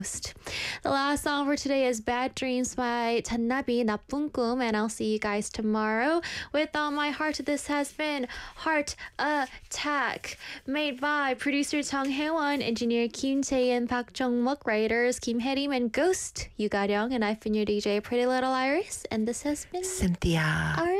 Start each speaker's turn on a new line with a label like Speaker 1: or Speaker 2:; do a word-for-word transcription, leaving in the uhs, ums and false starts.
Speaker 1: The last song for today is Bad Dreams by 잔나비 나쁜 꿈, and I'll see you guys tomorrow. With All My Heart, this has been Heart Attack, made by producer Chung Hae-won, engineer Kim Tae-in, Park Jong-muk, writers Kim Hae-rim and Ghost, Yu Ga-ryung, and I've been your D J, Pretty Little Iris, and this has been
Speaker 2: Cynthia.
Speaker 1: our